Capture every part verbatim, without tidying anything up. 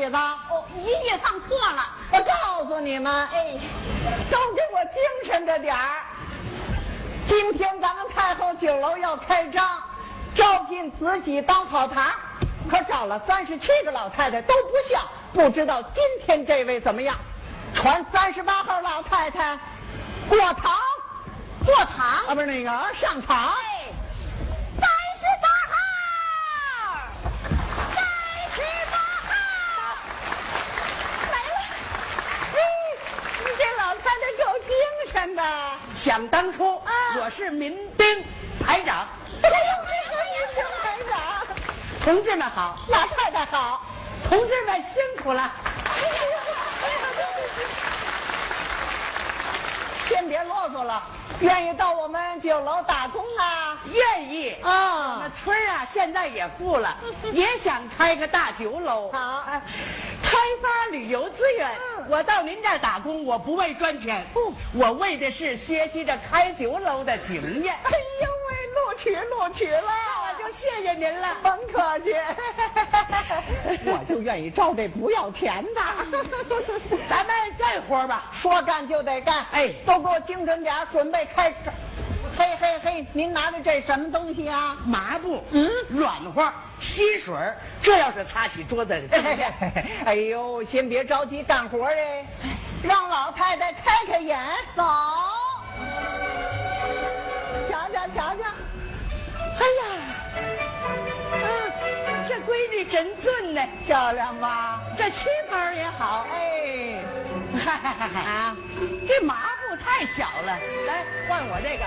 曲子？ 哦，音乐放错了。 我告诉你们， 哎， 都给我精神着点儿。今天咱们太后酒楼要开张，招聘慈禧当跑堂，可找了三十七个老太太都不像，不知道今天这位怎么样？传三十八号老太太过堂， 过堂啊，不是那个上场。 哎，三十八号，三十八号来了。 嘿，你这老太太够精神的。 想当初， 啊我是民兵排长。 哎呦，这个民兵排长， 同志们好， 老太太好。 同志们辛苦了。 哎呀，先别啰嗦了，愿意到我们酒楼打工啊？ 愿意啊那村儿啊，现在也富了，也想开个大酒楼。 好啊开发旅游资源。 嗯我到您这儿打工，我不为赚钱， 不我为的是学习着开酒楼的经验。 哎呦喂，录取录取了， 我就谢谢您了。 甭客气，我就愿意招这不要钱的。 咱们干活吧。 说干就得干， 哎都给我精神点儿，准备开张。嘿嘿嘿，您拿着这什么东西啊？ 麻布， 嗯软和，吸水儿，这要是擦起桌子， 哎呦，先别着急干活哎，让老太太开开眼， 走， 瞧瞧瞧瞧。 哎呀，啊，这闺女真俊呢， 漂亮吧？ 这旗袍也好。 哎， 嗨嗨嗨嗨啊， 这麻布太小了，来换我这个。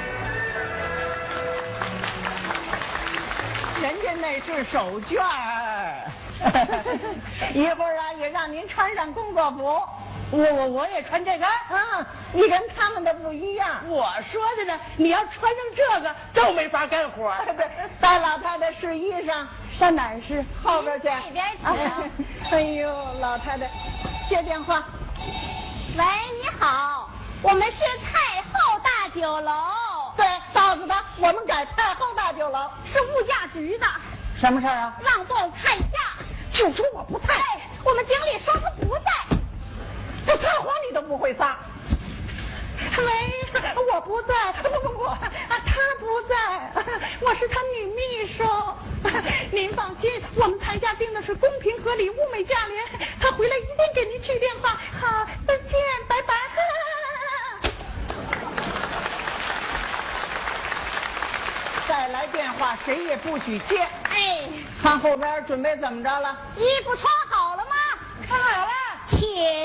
人家那是手绢儿，一会儿啊也让您穿上工作服。 我我我也穿这个。 嗯，你跟他们的不一样。 我说着呢，你要穿上这个就没法干活。 对，带老太太试衣裳，上哪儿试？后边去。 那边请。 哎呦，老太太，接电话。 喂，你好，我们是太后大酒楼， 对，告诉他我们改太后大酒楼。 是物价局的， 什么事儿啊？ 让报菜价。 就说我不在， 哎，我们经理说他不在。 这撒谎你都不会撒。喂，我不在，不不不，啊，他不在，我是他女秘书。您放心，我们菜价定的是公平合理、物美价廉，他回来一定给您去电话。好，再见，拜拜。再来电话，谁也不许接。 哎， 看后边准备怎么着了？ 衣服穿好了吗？ 看好了。 请。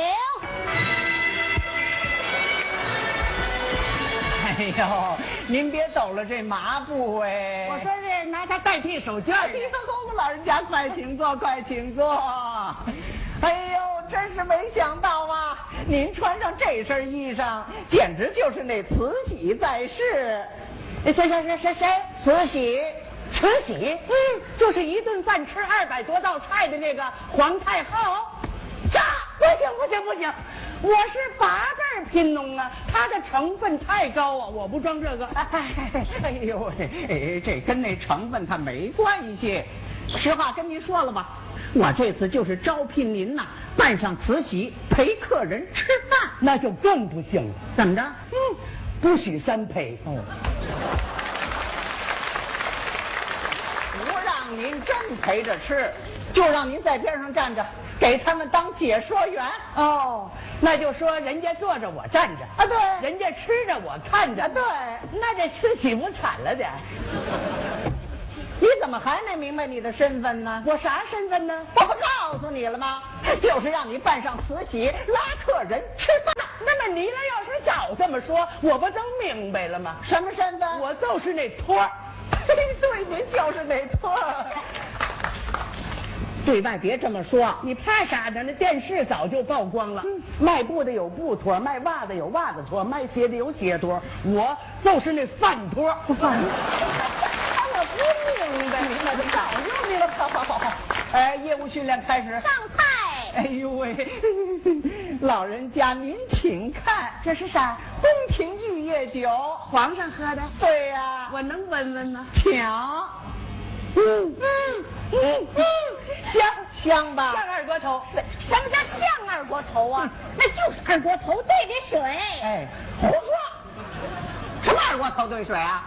哎呦，您别抖了这麻布哎！ 我说是拿它代替手绢。 哎呦，老人家快请坐，快请坐。哎呦，真是没想到啊！您穿上这身衣裳，简直就是那慈禧在世。 谁谁谁谁谁？ 慈禧， 慈禧，嗯，就是一顿饭吃二百多道菜的那个皇太后。这不行不行不行，我是八辈贫农啊，它的成分太高啊，我不装这个。 哎呦喂，哎，这跟那成分它没关系。实话跟您说了吧，我这次就是招聘您呐，扮上慈禧陪客人吃饭， 那就更不行了。 怎么着？ 嗯，不许三陪。 哦，不让您真陪着吃，就让您在边上站着，给他们当解说员。 哦，那就说人家坐着我站着啊，对， 人家吃着我看着。 啊，对， 那这慈禧不惨了点？ 你怎么还没明白你的身份呢？ 我啥身份呢？ 我不告诉你了吗？就是让你扮上慈禧拉客人吃饭。 那么你呢？要是早这么说，我不就明白了吗？ 什么身份？ 我就是那托儿。 对，您就是那托儿。对外别这么说， 你怕啥呢？那电视早就曝光了。嗯、卖布的有布托，卖袜子有袜子托，卖鞋的有鞋托，我就是那饭托。 饭托。我不明白，明白就早就明白了。好好好好，哎，业务训练开始。 上菜。 哎呦喂，老人家您请看， 这是啥？ 宫廷玉液酒， 皇上喝的。 对呀、啊， 我能闻闻吗？ 请。 嗯嗯嗯嗯，香香吧？ 像二锅头。 什么叫像二锅头啊？那就是二锅头兑的水。 哎，胡说！什么二锅头兑水啊？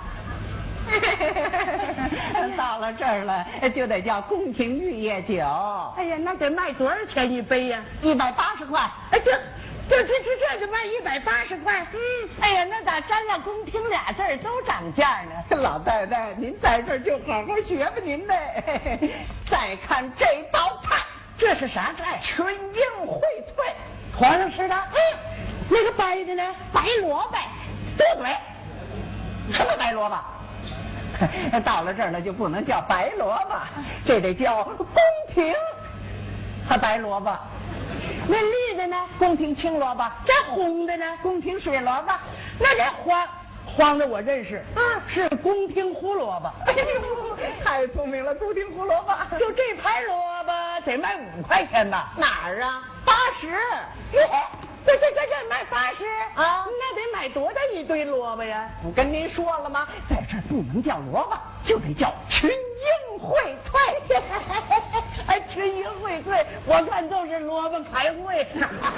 到了这儿了，就得叫宫廷玉液酒。 哎呀，那得卖多少钱一杯呀？ 一百八十块。 哎，这这这这这就卖一百八十块。嗯，哎呀，那咋沾上宫廷俩字儿都涨价呢？ 老太太，您在这儿就好好学吧您呢。再看这道菜， 这是啥菜？ 群英荟萃， 皇上吃的。 嗯， 那个白的呢？ 白萝卜。 多嘴。什么白萝卜？到了这儿了就不能叫白萝卜，这得叫宫廷和白萝卜。 那绿的呢？ 宫廷青萝卜。 这红的呢？ 宫廷水萝卜。 那这黄黄的我认识，嗯，是宫廷胡萝卜。 哎呦，太聪明了，宫廷胡萝卜。 就这盘萝卜得卖五块钱吧？ 哪儿啊？八十。 这这这这卖八十啊？ 那得买多大一堆萝卜呀？ 不跟您说了吗？在这儿不能叫萝卜，就得叫群英荟萃。 还群英荟萃，我看都是萝卜开会。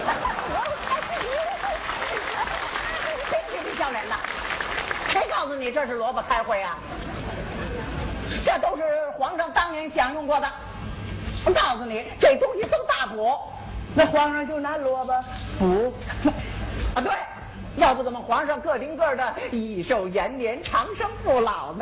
真是不笑脸的！谁告诉你这是萝卜开会啊？这都是皇上当年享用过的。我告诉你，这东西都大补。 那皇上就拿萝卜补啊？对，要不怎么皇上个顶个的益寿延年、长生不老呢？